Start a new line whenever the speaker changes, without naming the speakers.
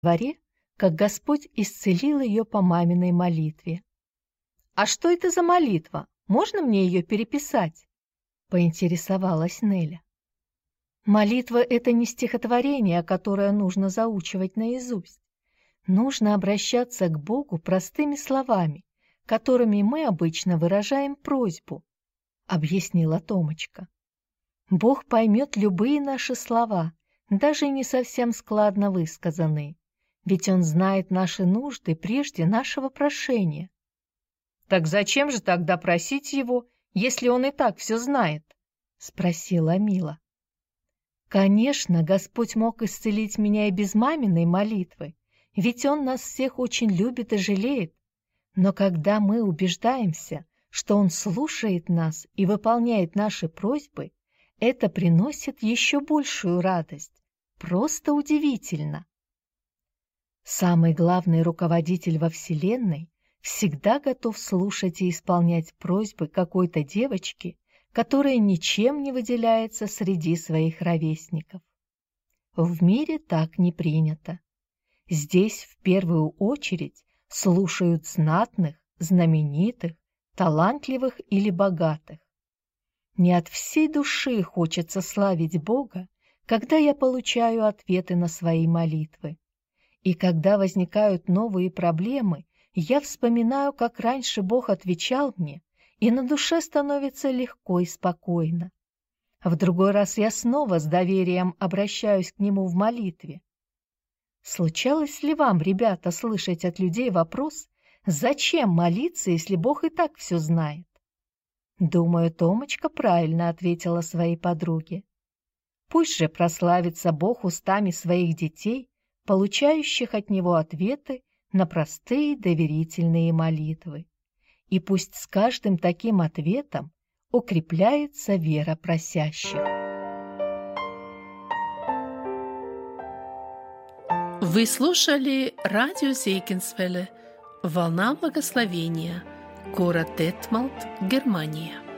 дворе, как Господь исцелил ее по маминой молитве. «А что это за молитва? Можно мне ее переписать?» — поинтересовалась Неля. Молитва — это не стихотворение, которое нужно заучивать наизусть. Нужно обращаться к Богу простыми словами, которыми мы обычно выражаем просьбу, — объяснила Томочка. Бог поймет любые наши слова, даже не совсем складно высказанные, ведь Он знает наши нужды прежде нашего прошения. «Так зачем же тогда просить Его, если Он и так все знает?» — спросила Мила. «Конечно, Господь мог исцелить меня и без маминой молитвы, ведь Он нас всех очень любит и жалеет. Но когда мы убеждаемся, что Он слушает нас и выполняет наши просьбы, это приносит еще большую радость. Просто удивительно!» Самый главный руководитель во Вселенной всегда готов слушать и исполнять просьбы какой-то девочки, которая ничем не выделяется среди своих ровесников. В мире так не принято. Здесь в первую очередь слушают знатных, знаменитых, талантливых или богатых. Не от всей души хочется славить Бога, когда я получаю ответы на свои молитвы. И когда возникают новые проблемы, я вспоминаю, как раньше Бог отвечал мне, и на душе становится легко и спокойно. В другой раз я снова с доверием обращаюсь к Нему в молитве. Случалось ли вам, ребята, слышать от людей вопрос, зачем молиться, если Бог и так все знает? Думаю, Томочка правильно ответила своей подруге. Пусть же прославится Бог устами своих детей, получающих от Него ответы на простые доверительные молитвы. И пусть с каждым таким ответом укрепляется вера просящих.
Вы слушали радио Зейкинсвелле «Волна благословения», город Детмалт, Германия.